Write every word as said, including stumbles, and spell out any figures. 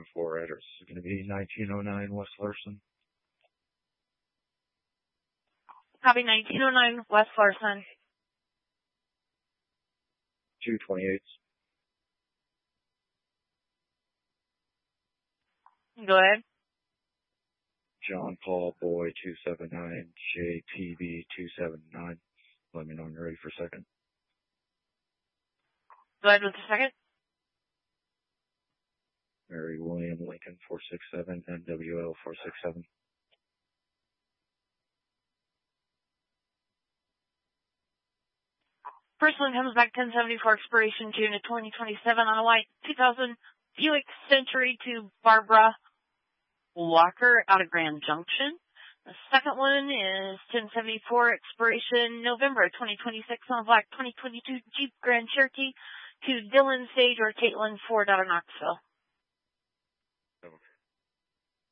for address is going to be nineteen oh nine West Larson. Copy, nineteen oh nine West Larson. two twenty-eight. Go ahead. John Paul Boy two seven nine, J P B two seven nine. Let me know when you're ready for a second. Go ahead with the second. Mary William Lincoln four six seven, N W L four six seven. First one comes back ten seventy-four, expiration June of twenty twenty-seven on a white two thousand Buick Century to Barbara Walker out of Grand Junction. The second one is ten seventy-four, expiration November twenty twenty-six on a black twenty twenty-two Jeep Grand Cherokee to Dylan Sage or Caitlin Ford out of Knoxville.